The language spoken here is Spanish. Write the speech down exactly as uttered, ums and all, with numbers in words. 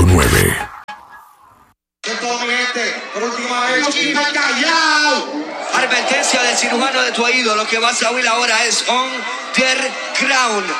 nueve. Por última vez, callao. Advertencia del cirujano de tu oído. Lo que vas a oír ahora es On The Ground.